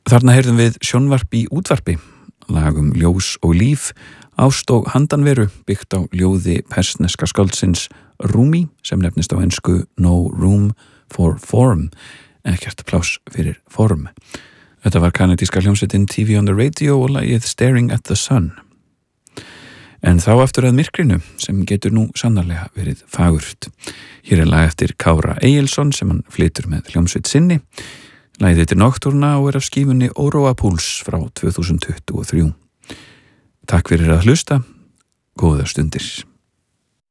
Þarna heyrðum við sjónvarp í útvarpi, lagum ljós og líf, ást og handanveru byggt á ljóði persneska skáldsins Rumi sem nefnist á ensku No Room for Form, ekkert pláss fyrir form. Þetta var kanadíska hljómsveitin TV on the Radio og lagið Staring at the Sun. En þá aftur að myrkrinu sem getur nú sannarlega verið fagurt. Hér er lag eftir Kára Egilsson sem hann flytur með hljómsveit sinni. Lagið heitir Nocturna og er af skífunni Óróa Púls frá 2023. Takk fyrir að hlusta, góðar stundir.